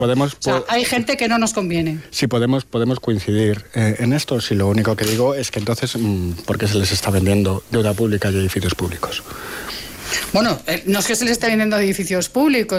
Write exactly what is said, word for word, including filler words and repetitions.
Podemos, o sea, hay gente que no nos conviene. Sí, podemos, podemos coincidir eh, en esto. Si lo único que digo es que entonces, mmm, ¿por qué se les está vendiendo deuda pública y edificios públicos? Bueno, no es que se les esté vendiendo edificios públicos.